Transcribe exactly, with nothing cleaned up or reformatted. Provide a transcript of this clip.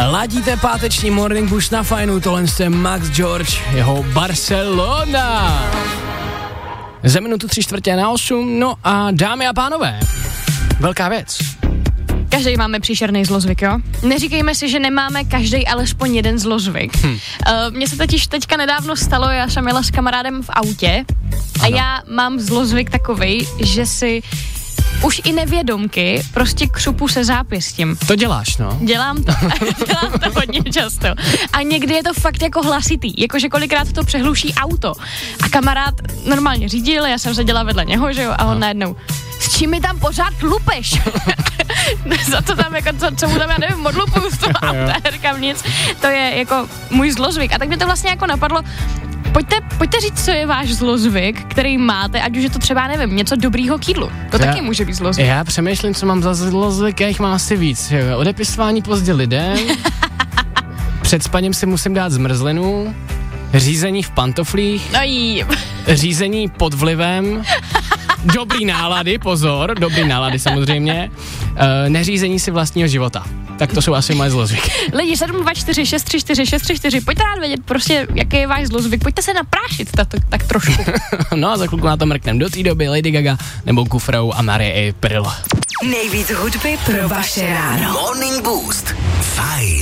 Ladíte páteční Morning Boost na fajnu, tohle je Max George, jeho Barcelona. Za minutu tři čtvrtě na osm, no a dámy a pánové, velká věc. Každý máme příšerný zlozvyk, jo? Neříkejme si, že nemáme každý alespoň jeden zlozvyk. Hm. Uh, Mně se totiž teďka nedávno stalo, já jsem jela s kamarádem v autě a ano. Já mám zlozvyk takovej, že si už i nevědomky prostě křupu se zápěstím. To děláš, no? Dělám to, dělám to hodně často. A někdy je to fakt jako hlasitý, jakože kolikrát to přehluší auto. A kamarád normálně řídil, já jsem seděla vedle něho, že jo, a on no. najednou, s čím mi tam pořád klupeš? Za to tam jako, co, co mu tam, já nevím, odlupuju z toho auta, říkám nic. To je jako můj zlozvyk. A tak mě to vlastně jako napadlo, Pojďte, pojďte říct, co je váš zlozvyk, který máte, ať už je to třeba, nevím, něco dobrýho k jídlu. To já, taky může být zlozvyk. Já přemýšlím, co mám za zlozvyk, já jich mám asi víc. Odepisování pozdě lidem, před spaním si musím dát zmrzlinu, řízení v pantoflích, no jí. Řízení pod vlivem, dobrý nálady, pozor, dobrý nálady samozřejmě, e, neřízení si vlastního života. Tak to jsou asi moje zlozvyky. Lidi, sedm dva čtyři šest tři čtyři šest tři čtyři, pojďte rád vědět prostě, jaký je váš zlozvyk, pojďte se naprášit tato, tak trošku. No a za chvilku na to mrknem. Do té doby Lady Gaga nebo Kufrou a Marie April. Nejvíc hudby pro vaše ráno. Morning Boost. Fajn.